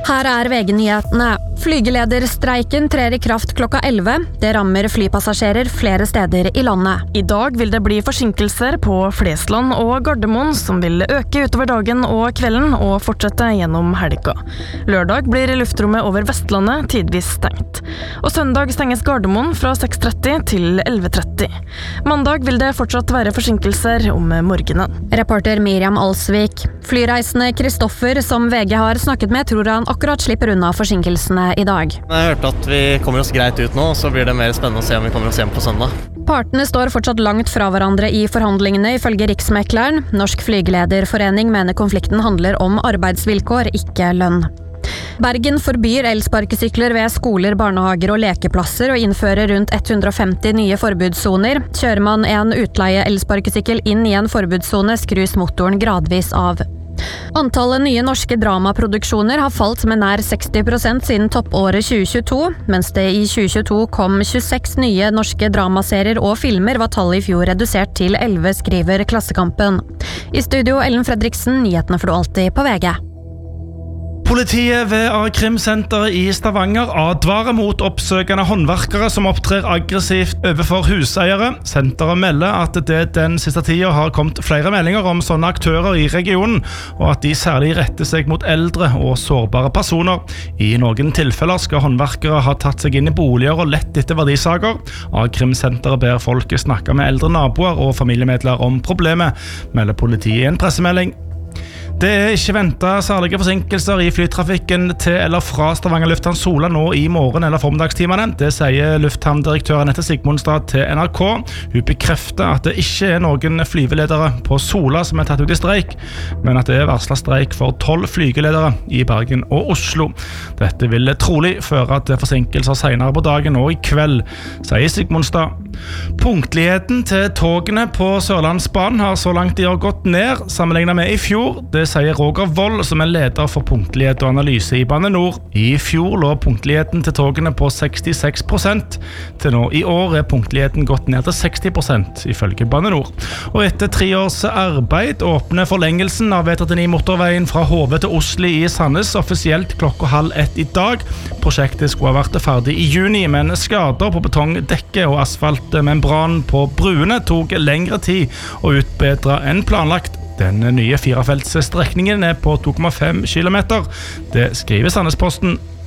Her VG-nyhetene. Flygelederstreiken trer I kraft klokka 11. Det rammer flypassasjerer flere steder I landet. I dag vil det bli forsinkelser på Flesland og Gardermoen, som vil øke utover dagen og kvelden og fortsette gjennom helga. Lørdag blir luftrommet over Vestlandet tidvis stengt. Og søndag stenges Gardermoen fra 6:30 til 11:30. Mandag vil det fortsatt være forsinkelser om morgenen. Reporter Miriam Alsvik. Flyreisende Kristoffer, som VG har snakket med, tror han akkurat slipper unna forsinkelsene I dag. Jeg har hørt at vi kommer oss greit ut nå, så blir det mer spennende å se om vi kommer oss hjem på søndag. Partene står fortsatt langt fra hverandre I forhandlingene, ifølge Riksmekleren. Norsk Flygelederforening mener konflikten handler om arbeidsvilkår, ikke lønn. Bergen forbyr elsparkesykler ved skoler, barnehager og lekeplasser og innfører rundt 150 nye forbudssoner. Kjører man en utleie elsparkesykkel inn I en forbudssone, skrus motoren gradvis av. Antallet nye norske dramaproduksjoner har falt med nær 60% siden toppåret 2022, mens det I 2022 kom 26 nye norske dramaserier og filmer, var tallet I fjor redusert til 11, skriver Klassekampen. I studio Ellen Fredriksen, nyhetene får du alltid på VG. Politiet ved A-krimsenteret I Stavanger advarer mot oppsøkende håndverkere som opptrer aggressivt overfor huseiere. Senteret melder at det den siste tiden har kommet flere meldinger om sånne aktører I regionen, og at de særlig retter seg mot eldre og sårbare personer. I noen tilfeller skal håndverkere ha tatt seg inn I boliger og lett etter verdisaker. A-krimsenteret ber folket snakke med eldre naboer og familiemedlemmer om problemet, melder politiet I en pressemelding. Det ikke ventet særlige forsinkelser I flytrafikken til eller fra Stavanger lufthavn Sola nå I morgen eller formiddagstimene. Det sier lufthavndirektør Anette Sigmundstad til NRK. Hun bekrefter at det ikke noen flyveledere på Sola som tatt ut I streik, men at det varslet streik for 12 flygeledere I Bergen og Oslo. Dette vil trolig føre til forsinkelser senere på dagen og I kveld, sier Sigmundstad. Punktligheten til togene på Sørlandsbanen har så langt I år gått ned, sammenlignet med I fjor. Det sier Roger Vold, som leder for punktlighet og analyse I Bane Nor. I fjor lå punktligheten til togene på 66%. Til nå I år punktligheten gått ned til 60%, ifølge Bane Nor. Og etter 3 års arbeid åpner forlengelsen av E39-motorveien fra Hove til Osli I Sandnes offisielt klokka 12:30 I dag. Prosjektet skulle ha vært ferdig I juni, men skader på betongdekket og asfaltmembran på bruene tok lengre tid å utbedre enn planlagt. Den nye 4-feltsstrekningen på 2,5 kilometer. Det skriver Sandnesposten.